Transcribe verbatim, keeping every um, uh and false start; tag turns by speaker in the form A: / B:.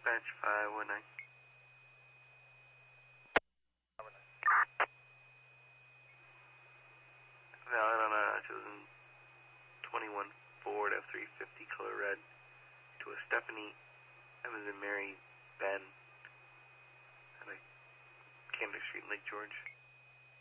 A: Dispatch five one nine. Valid on a chosen twenty-one Ford F three fifty color red to a Stephanie Evans and Mary Ben at a Canada Street in Lake George.